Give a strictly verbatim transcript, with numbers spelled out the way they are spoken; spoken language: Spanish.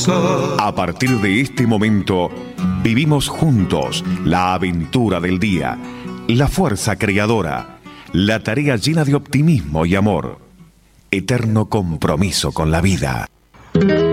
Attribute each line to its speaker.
Speaker 1: hermosa.
Speaker 2: A partir de este momento, vivimos juntos la aventura del día, la fuerza creadora, la tarea llena de optimismo y amor, eterno compromiso con la vida.